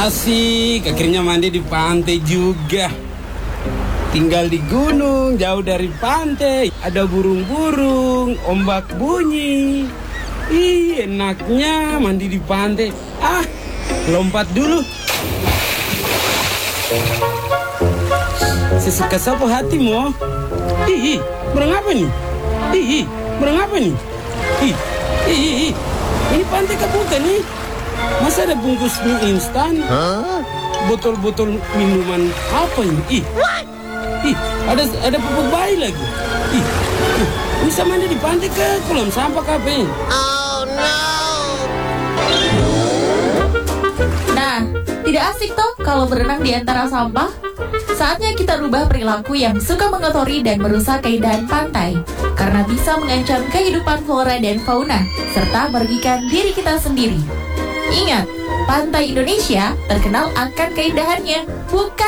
Asik, akhirnya mandi di pantai juga. Tinggal di gunung, jauh dari pantai. Ada burung-burung, ombak bunyi. Ih, enaknya mandi di pantai. Lompat dulu. Sesuka sapu hatimu. Ih, berapa nih? Ih, berapa nih? Ih. Ini pantai kebuka nih. Masa ada bungkus mie instan? Botol-botol minuman apa ini? Ih, ada pupuk bayi lagi. Ih, bisa mandi di pantai ke kolam sampah kape. Oh no. Nah, tidak asik toh kalau berenang di antara sampah? Saatnya kita rubah perilaku yang suka mengotori dan merusak keindahan pantai, karena bisa mengancam kehidupan flora dan fauna, serta merugikan diri kita sendiri. Ingat, pantai Indonesia terkenal akan keindahannya, bukan